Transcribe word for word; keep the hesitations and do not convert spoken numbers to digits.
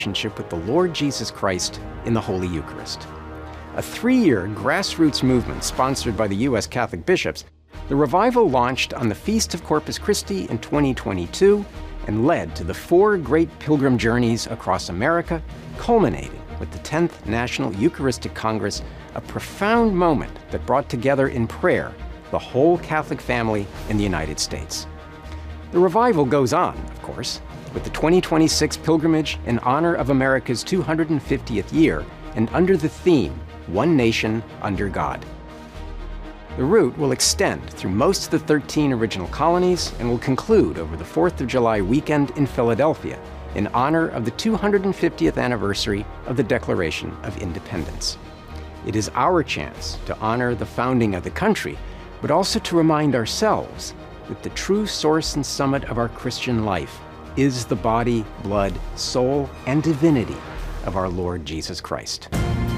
relationship with the Lord Jesus Christ in the Holy Eucharist. A three-year grassroots movement sponsored by the U S Catholic bishops, the revival launched on the Feast of Corpus Christi in twenty twenty-two and led to the four great pilgrim journeys across America, culminating with the tenth National Eucharistic Congress, a profound moment that brought together in prayer the whole Catholic family in the United States. The revival goes on, of course, with the twenty twenty-six pilgrimage in honor of America's two hundred fiftieth year and under the theme, One Nation Under God. The route will extend through most of the thirteen original colonies and will conclude over the fourth of July weekend in Philadelphia in honor of the two hundred fiftieth anniversary of the Declaration of Independence. It is our chance to honor the founding of the country, but also to remind ourselves that the true source and summit of our Christian life is the body, blood, soul, and divinity of our Lord Jesus Christ.